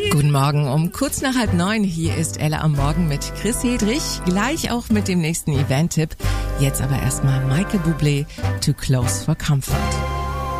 Guten Morgen, um kurz nach 8:30. Hier ist Elle am Morgen mit Chris Hedrich. Gleich auch mit dem nächsten Event-Tipp. Jetzt aber erstmal Michael Bublé, Too Close for Comfort.